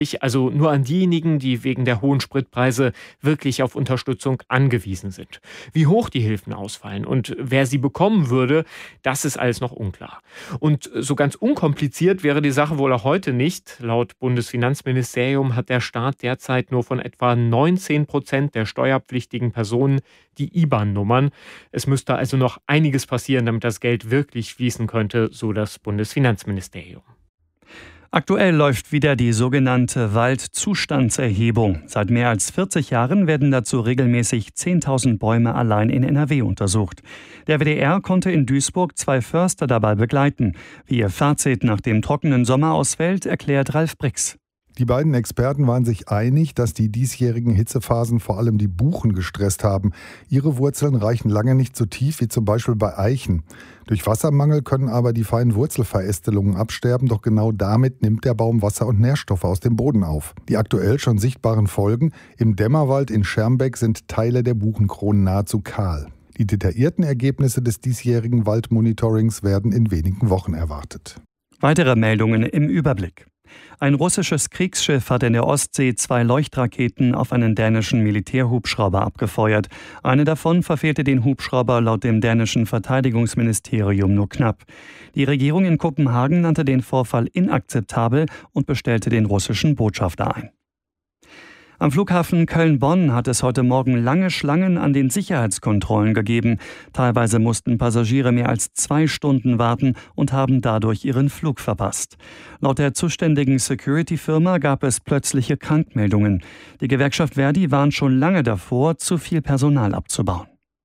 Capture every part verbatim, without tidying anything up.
Also nur an diejenigen, die wegen der hohen Spritpreise wirklich auf Unterstützung angewiesen sind. Wie hoch die Hilfen ausfallen und wer sie bekommen würde, das ist alles noch unklar. Und so ganz unkompliziert wäre die Sache wohl auch heute nicht. Laut Bundesfinanzministerium hat der Staat derzeit nur von etwa neunzehn Prozent der steuerpflichtigen Personen die I B A N-Nummern. Es müsste also noch einiges passieren, damit das Geld wirklich fließen könnte, so das Bundesfinanzministerium. Aktuell läuft wieder die sogenannte Waldzustandserhebung. Seit mehr als vierzig Jahren werden dazu regelmäßig zehntausend Bäume allein in N R W untersucht. Der W D R konnte in Duisburg zwei Förster dabei begleiten. Wie ihr Fazit nach dem trockenen Sommer ausfällt, erklärt Ralf Brix. Die beiden Experten waren sich einig, dass die diesjährigen Hitzephasen vor allem die Buchen gestresst haben. Ihre Wurzeln reichen lange nicht so tief wie zum Beispiel bei Eichen. Durch Wassermangel können aber die feinen Wurzelverästelungen absterben, doch genau damit nimmt der Baum Wasser und Nährstoffe aus dem Boden auf. Die aktuell schon sichtbaren Folgen: im Dämmerwald in Schermbeck sind Teile der Buchenkronen nahezu kahl. Die detaillierten Ergebnisse des diesjährigen Waldmonitorings werden in wenigen Wochen erwartet. Weitere Meldungen im Überblick. Ein russisches Kriegsschiff hat in der Ostsee zwei Leuchtraketen auf einen dänischen Militärhubschrauber abgefeuert. Eine davon verfehlte den Hubschrauber laut dem dänischen Verteidigungsministerium nur knapp. Die Regierung in Kopenhagen nannte den Vorfall inakzeptabel und bestellte den russischen Botschafter ein. Am Flughafen Köln-Bonn hat es heute Morgen lange Schlangen an den Sicherheitskontrollen gegeben. Teilweise mussten Passagiere mehr als zwei Stunden warten und haben dadurch ihren Flug verpasst. Laut der zuständigen Security-Firma gab es plötzliche Krankmeldungen. Die Gewerkschaft Verdi warnt schon lange davor, zu viel Personal abzubauen.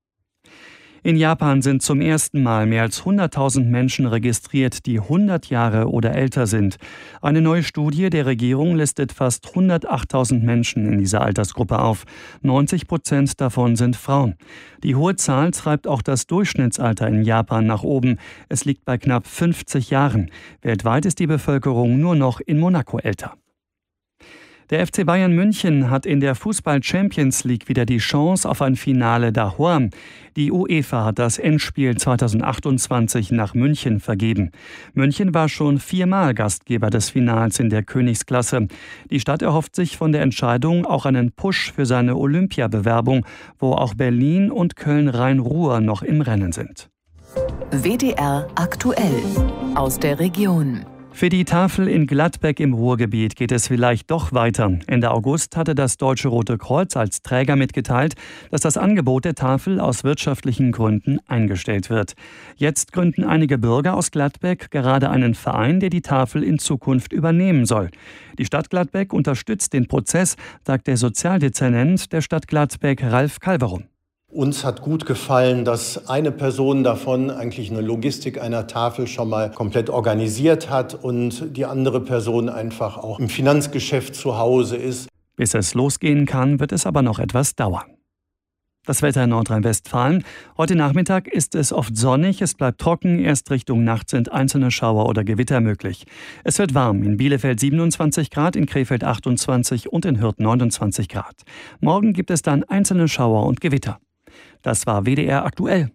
In Japan sind zum ersten Mal mehr als hunderttausend Menschen registriert, die hundert Jahre oder älter sind. Eine neue Studie der Regierung listet fast hundertachttausend Menschen in dieser Altersgruppe auf. neunzig Prozent davon sind Frauen. Die hohe Zahl treibt auch das Durchschnittsalter in Japan nach oben. Es liegt bei knapp fünfzig Jahren. Weltweit ist die Bevölkerung nur noch in Monaco älter. Der F C Bayern München hat in der Fußball-Champions League wieder die Chance auf ein Finale daheim. Die UEFA hat das Endspiel zweitausendachtundzwanzig nach München vergeben. München war schon viermal Gastgeber des Finals in der Königsklasse. Die Stadt erhofft sich von der Entscheidung auch einen Push für seine Olympiabewerbung, wo auch Berlin und Köln-Rhein-Ruhr noch im Rennen sind. W D R aktuell aus der Region. Für die Tafel in Gladbeck im Ruhrgebiet geht es vielleicht doch weiter. Ende August hatte das Deutsche Rote Kreuz als Träger mitgeteilt, dass das Angebot der Tafel aus wirtschaftlichen Gründen eingestellt wird. Jetzt gründen einige Bürger aus Gladbeck gerade einen Verein, der die Tafel in Zukunft übernehmen soll. Die Stadt Gladbeck unterstützt den Prozess, sagt der Sozialdezernent der Stadt Gladbeck, Ralf Calverum. Uns hat gut gefallen, dass eine Person davon eigentlich eine Logistik einer Tafel schon mal komplett organisiert hat und die andere Person einfach auch im Finanzgeschäft zu Hause ist. Bis es losgehen kann, wird es aber noch etwas dauern. Das Wetter in Nordrhein-Westfalen. Heute Nachmittag ist es oft sonnig, es bleibt trocken, erst Richtung Nacht sind einzelne Schauer oder Gewitter möglich. Es wird warm, in Bielefeld siebenundzwanzig Grad, in Krefeld achtundzwanzig und in Hürth neunundzwanzig Grad. Morgen gibt es dann einzelne Schauer und Gewitter. Das war W D R aktuell.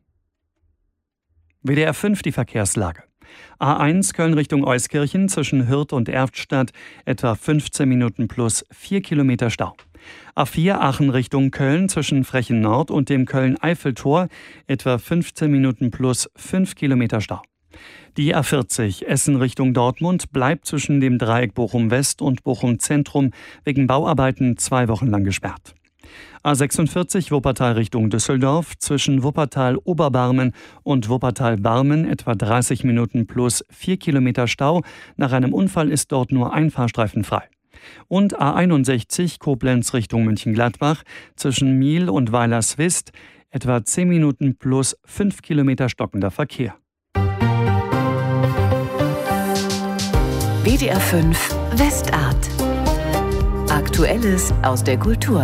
W D R fünf, die Verkehrslage. A eins Köln Richtung Euskirchen zwischen Hürth und Erftstadt etwa fünfzehn Minuten plus vier Kilometer Stau. A vier Aachen Richtung Köln zwischen Frechen Nord und dem Köln-Eiffeltor etwa fünfzehn Minuten plus fünf Kilometer Stau. Die A vierzig Essen Richtung Dortmund bleibt zwischen dem Dreieck Bochum West und Bochum Zentrum wegen Bauarbeiten zwei Wochen lang gesperrt. A sechsundvierzig Wuppertal Richtung Düsseldorf zwischen Wuppertal-Oberbarmen und Wuppertal-Barmen etwa dreißig Minuten plus vier Kilometer Stau. Nach einem Unfall ist dort nur ein Fahrstreifen frei. Und A einundsechzig Koblenz Richtung Mönchengladbach zwischen Miel und Weilerswist etwa zehn Minuten plus fünf Kilometer stockender Verkehr. W D R fünf Westart. Aktuelles aus der Kultur.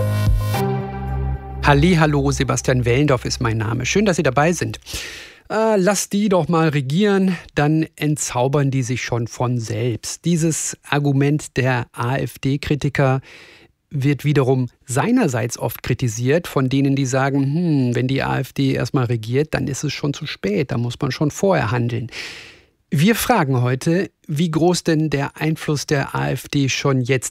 Hallihallo, Sebastian Wellendorf ist mein Name. Schön, dass Sie dabei sind. Äh, lass die doch mal regieren, dann entzaubern die sich schon von selbst. Dieses Argument der AfD-Kritiker wird wiederum seinerseits oft kritisiert von denen, die sagen, hm, wenn die AfD erstmal regiert, dann ist es schon zu spät, da muss man schon vorher handeln. Wir fragen heute, wie groß denn der Einfluss der AfD schon jetzt